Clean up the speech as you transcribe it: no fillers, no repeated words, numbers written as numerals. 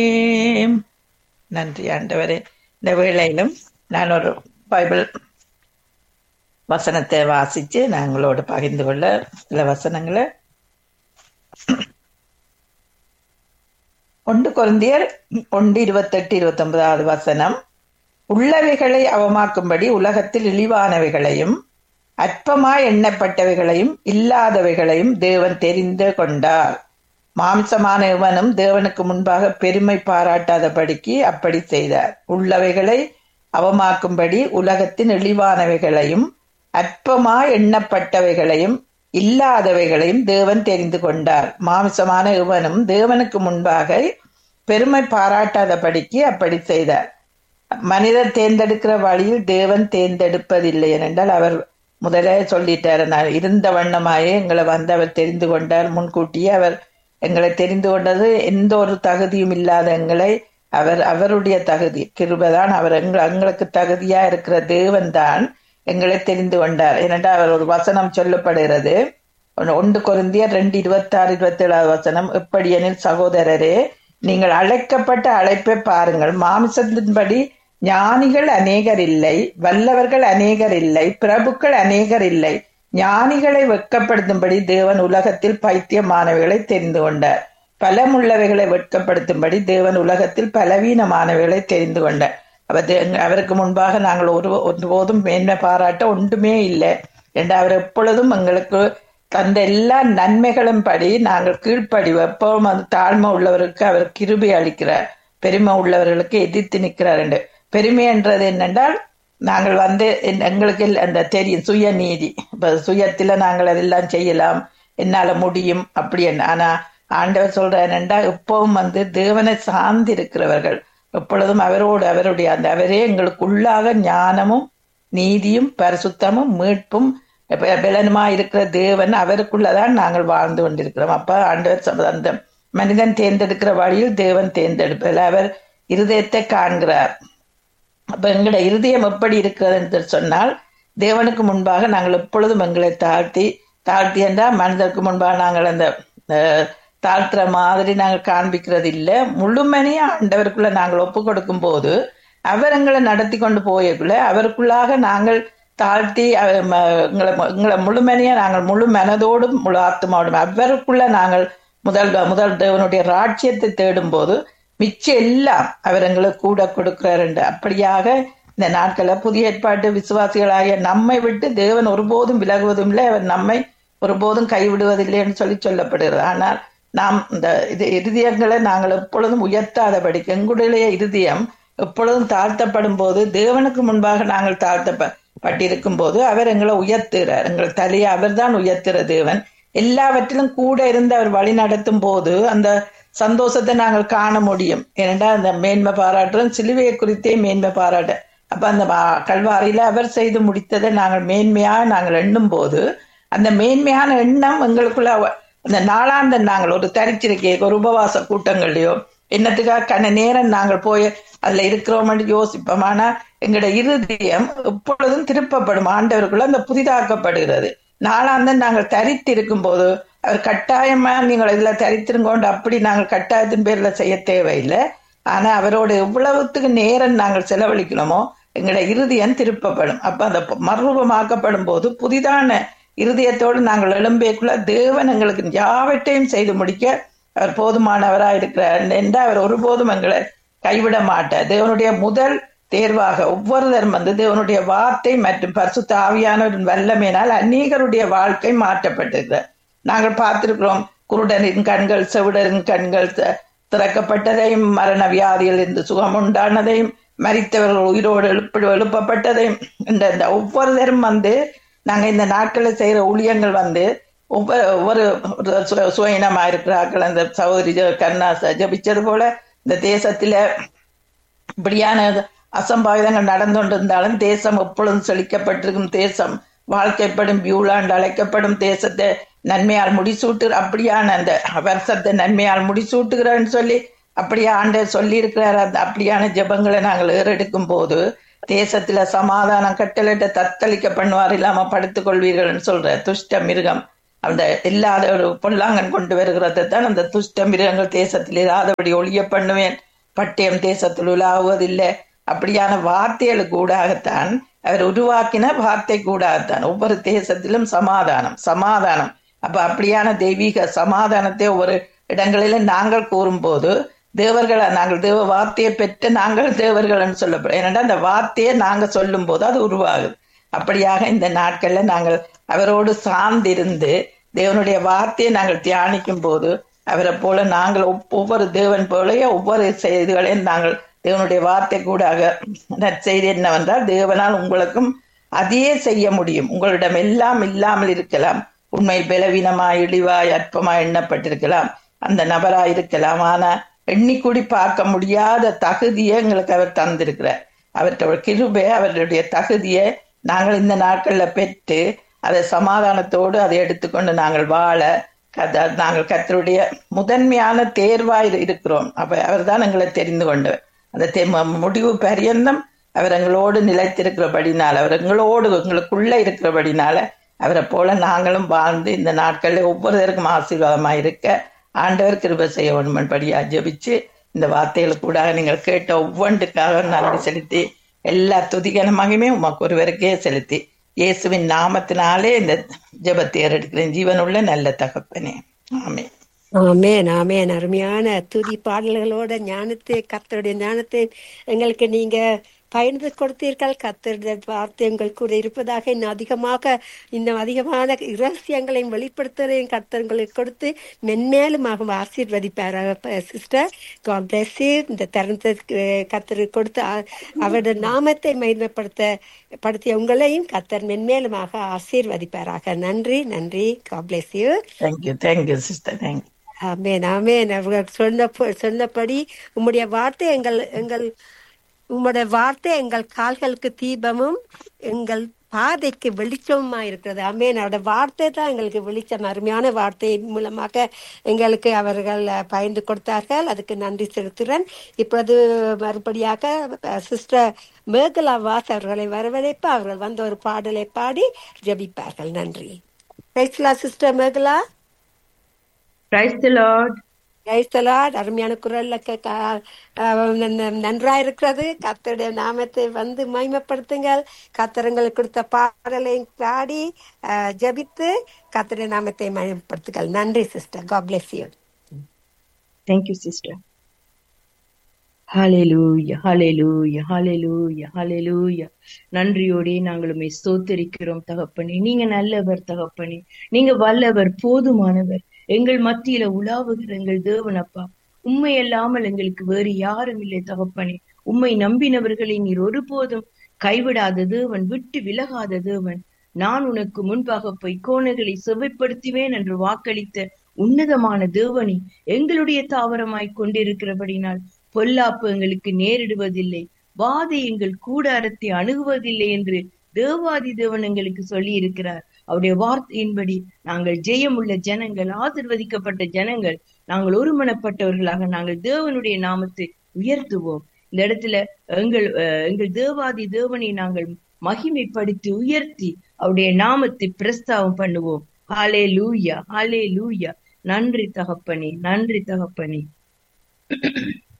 நன்றி ஆண்டவரே. இந்த வேளையிலும் நான் ஒரு பைபிள் வசனத்தை வாசிச்சு நாங்களோடு பகிர்ந்து கொள்ள சில வசனங்களை 1 கொரிந்தியர் 1:28-29 வசனம். உள்ளவைகளை அவமாக்கும்படி உலகத்தில் இழிவானவைகளையும் அற்பமாய் எண்ணப்பட்டவைகளையும் இல்லாதவைகளையும் தேவன் தெரிந்து கொண்டார். மாம்சமான இவனும் தேவனுக்கு முன்பாக பெருமை பாராட்டாதபடிக்கு அப்படி செய்தார். உள்ளவைகளை அவமாக்கும்படி உலகத்தின் இழிவானவைகளையும் அற்பமாய் எண்ணப்பட்டவைகளையும் இல்லாதவைகளையும் தேவன் தெரிந்து கொண்டார். மாம்சமான இவனும் தேவனுக்கு முன்பாக பெருமை பாராட்டாதபடிக்கு அப்படி செய்தார். மனிதர் தேர்ந்தெடுக்கிற வழியில் தேவன் தேர்ந்தெடுப்பதில்லை என்றால் அவர் முதலே சொல்லிட்டார். நான் இருந்த வண்ணமாயே எங்களை அவர் தெரிந்து கொண்டார். முன்கூட்டியே அவர் எங்களை தெரிந்து கொண்டது. எந்த ஒரு தகுதியும் இல்லாத எங்களை அவருடைய தகுதி கிருபைதான். அவர் எங்களுக்கு தகுதியா இருக்கிற தேவன் தான் எங்களை தெரிந்து கொண்டார். ஏனென்றால் அவர் ஒரு வசனம் சொல்லப்படுகிறது. 1 கொரிந்தியர் 2:26-27 வசனம். எப்படியெனில் சகோதரரே, நீங்கள் அழைக்கப்பட்ட அழைப்பை பாருங்கள். மாம்சத்தின்படி ஞானிகள் அநேகர் இல்லை, வல்லவர்கள் அநேகர் இல்லை, பிரபுக்கள் அநேகர் இல்லை. ஞானிகளை வெட்கப்படுத்தும்படி தேவன் உலகத்தில் பைத்தியமானவைகளை தெரிந்து கொண்டார். பலமுள்ளவைகளை வெட்கப்படுத்தும்படி தேவன் உலகத்தில் பலவீனமானவைகளை தெரிந்து கொண்டார். அவருக்கு முன்பாக நாங்கள் ஒருபோதும் மேன்மை பாராட்ட ஒன்றுமே இல்லை என்று அவர் எப்பொழுதும் எங்களுக்கு தந்த எல்லா நன்மைகளும் படி நாங்கள் கீழ்ப்படிவோம். எப்பவும் அது தாழ்மை உள்ளவருக்கு அவர் கிருபை அளிக்கிறார், பெருமை உள்ளவர்களுக்கு எதிர்த்து நிற்கிறார் என்று. பெருமை என்றது என்னென்றால் நாங்கள் எங்களுக்கு அந்த தெரியும் சுயநீதி. இப்ப சுயத்துல நாங்கள் அதெல்லாம் செய்யலாம், என்னால முடியும் அப்படி என்ன. ஆனா ஆண்டவர் சொல்றேன்டா எப்பவும் தேவனை சார்ந்து இருக்கிறவர்கள் எப்பொழுதும் அவருடைய அவரே எங்களுக்குள்ளாக ஞானமும் நீதியும் பரிசுத்தமும் மீட்பும் பலனுமா இருக்கிற தேவன் அவருக்குள்ளதான் நாங்கள் வாழ்ந்து கொண்டிருக்கிறோம். அப்ப ஆண்டவர் அந்த மனிதன் தேர்ந்தெடுக்கிற வழியில் தேவன் தேர்ந்தெடுப்பதில் அவர் இருதயத்தை காண்கிறார். அப்ப எங்களோட இருதயம் எப்படி இருக்கிறது என்று சொன்னால் தேவனுக்கு முன்பாக நாங்கள் எப்பொழுதும் எங்களை தாழ்த்தி என்றால் மனிதருக்கு முன்பாக நாங்கள் அந்த தாழ்த்துற மாதிரி நாங்கள் காண்பிக்கிறது இல்லை. முழுமனையா ஆண்டவருக்குள்ள நாங்கள் ஒப்பு கொடுக்கும் போது அவர் எங்களை நடத்தி கொண்டு போயக்குள்ள அவருக்குள்ளாக நாங்கள் தாழ்த்தி எங்களை முழுமனையா நாங்கள் முழு மனதோடும் முழு ஆத்மாவோடும் அவருக்குள்ள நாங்கள் முதல் தேவனுடைய ராட்சியத்தை தேடும் போது மிச்சம் எல்லாம் அவர் எங்களுக்கு கூட கொடுக்கிறார் என்று. அப்படியாக இந்த நாட்களை புதிய ஏற்பாட்டு விசுவாசிகளாகிய நம்மை விட்டு தேவன் ஒருபோதும் விலகுவதும் இல்லை, அவர் நம்மை ஒருபோதும் கைவிடுவதில்லை என்று சொல்லப்படுகிறது. ஆனால் நாம் இந்த இருதயங்களை நாங்கள் எப்பொழுதும் உயர்த்தாதபடிக்கு எங்களுடைய இருதயம் எப்பொழுதும் தாழ்த்தப்படும் போது தேவனுக்கு முன்பாக நாங்கள் தாழ்த்தப்பட்டிருக்கும் போது அவர் எங்களை உயர்த்துகிறார். எங்கள் தலையை அவர் தான் உயர்த்துகிற தேவன். எல்லாவற்றிலும் கூட இருந்து அவர் வழி நடத்தும் போது அந்த சந்தோஷத்தை நாங்கள் காண முடியும். ஏனென்றால் அந்த மேன்மை பாராட்டுறோம், சிலுவையை குறித்தே மேன்மை பாராட்ட. அப்ப அந்த கல்வாரியில அவர் செய்து முடித்ததை நாங்கள் மேன்மையாக நாங்கள் எண்ணும் போது அந்த மேன்மையான எண்ணம் எங்களுக்குள்ள அந்த நாளாந்த நாங்கள் ஒரு தரிச்சிருக்கே ஒரு உபவாச கூட்டங்கள்லையோ என்னத்துக்காக நேரம் நாங்கள் போய் அதுல இருக்கிறோம் யோசிப்போம். ஆனா எங்களோட இருதயம் எப்பொழுதும் திருப்பப்படும் ஆண்டவருக்குள்ள அந்த புதிதாக்கப்படுகிறது. நாளாந்தம் நாங்கள் தரித்து இருக்கும் போது அவர் கட்டாயமா நீங்கள் இதுல தரித்திருங்கோண்டு அப்படி நாங்கள் கட்டாயத்தின் பேர்ல செய்ய தேவையில்லை. ஆனா அவரோட எவ்வளவுத்துக்கு நேரம் நாங்கள் செலவழிக்கணுமோ எங்களோட இருதயம் திருப்பப்படும். அப்ப அந்த மறுரூபமாக்கப்படும் போது புதிதான இருதயத்தோடு நாங்கள் எழும்பியக்குள்ள தேவன் எங்களுக்கு யாவற்றையும் செய்து முடிக்க அவர் போதுமானவராக இருக்கிறார் என்று அவர் ஒருபோதும் எங்களை கைவிட மாட்டார். தேவனுடைய முதல் தேர்வாக ஒவ்வொருத்தரும் தேவனுடைய வார்த்தை மற்றும் பரிசுத்த ஆவியானவரின் வல்லமையினால் அநேகருடைய வாழ்க்கை மாற்றப்பட்டிருக்கிறார். நாங்கள் பார்த்திருக்கிறோம், குருடரின் கண்கள் செவிடரின் கண்கள் திறக்கப்பட்டதையும், மரண வியாதியில் இருந்து சுகம் உண்டானதையும், மரித்தவர்கள் உயிரோடு எழுப்பப்பட்டதையும், இந்த ஒவ்வொருத்தரும் நாங்க இந்த நாட்களில் செய்யற ஊழியங்கள் ஒவ்வொரு சுயநமா இருக்கிறார்கள். அந்த சகோதரி கருணாசா ஜபிச்சது போல இந்த தேசத்தில இப்படியான அசம்பாவிதங்கள் நடந்து கொண்டிருந்தாலும் தேசம் எப்பொழுதும் செழிக்கப்பட்டிருக்கும் தேசம், வாழ்க்கைப்படும் பியூலாண்டு அழைக்கப்படும் தேசத்தை நன்மையால் முடிசூட்டு அப்படியான அந்த வருஷத்தை நன்மையால் முடிசூட்டுகிறேன்னு சொல்லி அப்படியே ஆண்டவர் சொல்லி இருக்கிறார். அப்படியான ஜெபங்களை நாங்கள் ஏறெடுக்கும் போது தேசத்துல சமாதானம் கட்டளிட்ட தத்தளிக்க பண்ணுவார், இல்லாம படுத்துக் கொள்வீர்கள் சொல்ற துஷ்ட மிருகம் அந்த இல்லாத ஒரு பொல்லாங்கன் கொண்டு வருகிறதை தான் அந்த துஷ்ட மிருகங்கள் தேசத்தில் இராதபடி ஒழிய பண்ணுவேன் பட்டயம் தேசத்தில் உலாவுவதில்லை. அப்படியான வார்த்தைகளுக்கு கூடாகத்தான் அவர் உருவாக்கின வார்த்தை கூடாகத்தான் ஒவ்வொரு தேசத்திலும் சமாதானம் சமாதானம். அப்ப அப்படியான தெய்வீக சமாதானத்தை ஒவ்வொரு இடங்களிலும் நாங்கள் கூறும்போது தேவர்களா நாங்கள் தேவ வார்த்தையை பெற்று நாங்கள் தேவர்கள் சொல்லப்படும். ஏன்னா அந்த வார்த்தையை நாங்க சொல்லும் போது அது உருவாகுது. அப்படியாக இந்த நாட்கள்ல நாங்கள் அவரோடு சார்ந்திருந்து தேவனுடைய வார்த்தையை நாங்கள் தியானிக்கும் போது அவரை போல நாங்கள் ஒவ்வொரு தேவன் போலயே ஒவ்வொரு செய்திகளையும் நாங்கள் தேவனுடைய வார்த்தை கூடாக நற்செய்தி என்னவென்றால் தேவனால் உங்களுக்கும் அதையே செய்ய முடியும். உங்களிடம் எல்லாம் இல்லாமல் இருக்கலாம், உண்மையில் பலவீனமாய் இழிவாய் அற்பமாய் எண்ணப்பட்டிருக்கலாம், அந்த நபராய் இருக்கலாம். ஆனா எண்ணிக்கூடி பார்க்க முடியாத தகுதியை எங்களுக்கு அவர் தந்திருக்கிறார். அவற்றை கிருபை அவருடைய தகுதியை நாங்கள் இந்த நாட்கள்ல பெற்று அதை சமாதானத்தோடு அதை எடுத்துக்கொண்டு நாங்கள் வாழ நாங்கள் கர்த்தருடைய முதன்மையான தேர்வாய் இருக்கிறோம். அப்ப அவர் தான் எங்களை தெரிந்து கொண்டவர். அந்த முடிவு பரியந்தம் அவர் எங்களோடு நிலைத்திருக்கிறபடினால, அவர் எங்களுக்குள்ள இருக்கிறபடினால அவரை போல நாங்களும் வாழ்ந்து இந்த நாட்களில் ஒவ்வொருத்தருக்கும் ஆசீர்வாதமா இருக்க ஆண்டவர் கிருபை செய்ய வேண்டும்படியா ஜெபிச்சு இந்த வார்த்தைகளுக்கு கூட நீங்கள் கேட்ட ஒவ்வொன்றுக்காக நன்றி செலுத்தி எல்லா துதிகன மகிமே உமக்கு ஒருவருக்கே செலுத்தி இயேசுவின் நாமத்தினாலே இந்த ஜெபத்தை ஏறெடுக்கிறேன். ஜீவனுள்ள நல்ல தகப்பனே, ஆமென். ஆமென் ஆமென். அருமையான துதி பாடல்களோட ஞானத்தை, கர்த்தருடைய ஞானத்தை எங்களுக்கு நீங்க பகிர்ந்து கொடுத்தீர்கள். கர்த்தருடைய வார்த்தை உங்கள் கூட இருப்பதாக இன்னும் அதிகமான இரகசியங்களையும் வெளிப்படுத்துவதையும் கர்த்தர் உங்களுக்கு கொடுத்து மென்மேலுமாக ஆசீர்வதிப்பாராக. Sister, God bless you. இந்த தருணத்தை கர்த்தர் கொடுத்து அவருடைய நாமத்தை மகிமைப்படுத்திய உங்களையும் கர்த்தர் மென்மேலுமாக ஆசீர்வதிப்பாராக. நன்றி நன்றி. God bless you. Thank you sister. Thank you. ஆமென் ஆமென். அவர்கள் சொன்னபடி உம்முடைய வார்த்தை எங்கள் கால்களுக்கு தீபமும் எங்கள் பாதைக்கு வெளிச்சமா இருக்கிறது. ஆமென். அவரோட வார்த்தை தான் எங்களுக்கு வெளிச்சம். அருமையான வார்த்தை மூலமாக எங்களுக்கு அவர்கள் பகிர்ந்து கொடுத்தார்கள். அதுக்கு நன்றி செலுத்துகிறேன். இப்பொழுது மறுபடியாக சிஸ்டர் மேகலா வாஸ் அவர்களை வரவழைப்பு அவர்கள் வந்து ஒரு பாடலை பாடி ஜெபிப்பார்கள். நன்றி. Sister Megala. Praise the Lord. Praise the Lord. அருமையான குரல்ல நன்றாயிருக்கிறது. கர்த்தருடைய நாமத்தை வந்து மகிமைப்படுத்துங்கள். கர்த்தருக்கு கொடுத்த பாடலை பாடி ஜெபித்து கர்த்தருடைய நாமத்தை மகிமைப்படுத்துங்கள். நன்றி sister. God bless you. Thank you, sister. Hallelujah, hallelujah, hallelujah, hallelujah. நன்றியோடே நாங்கள் உம்மை ஸ்தோத்திரிக்கிறோம் தகப்பனே. நீங்க நல்லவர் தகப்பனே, நீங்க வல்லவர், போதுமானவர். எங்கள் மத்தியில உலாவுகிற எங்கள் தேவனப்பா, உண்மை அல்லாமல் எங்களுக்கு வேறு யாரும் இல்லை தகப்பனே. உம்மை நம்பினவர்களை நீர் ஒருபோதும் கைவிடாத தேவன், விட்டு விலகாத தேவன். நான் உனக்கு முன்பாக போய் கோணைகளை செவ்வைப்படுத்துவேன் என்று வாக்களித்த உன்னதமான தேவனி, எங்களுடைய தாவரமாய் கொண்டிருக்கிறபடினால் பொல்லாப்பு எங்களுக்கு நேரிடுவதில்லை, வாதை எங்கள் கூடாரத்தை அணுகுவதில்லை என்று தேவாதி தேவன் எங்களுக்கு சொல்லி இருக்கிறார். அவருடைய வார்த்தையின்படி நாங்கள் ஜெயமுள்ள ஜனங்கள், ஆசீர்வதிக்கப்பட்ட ஜனங்கள், நாங்கள் ஒருமனப்பட்டவர்களாக நாங்கள் தேவனுடைய நாமத்தை உயர்த்துவோம். இந்த இடத்துல எங்கள் தேவாதி தேவனை நாங்கள் மகிமைப்படுத்தி உயர்த்தி அவருடைய நாமத்தை பிரஸ்தாபம் பண்ணுவோம். ஹல்லேலூயா, ஹல்லேலூயா. நன்றி தகப்பனே, நன்றி தகப்பனே.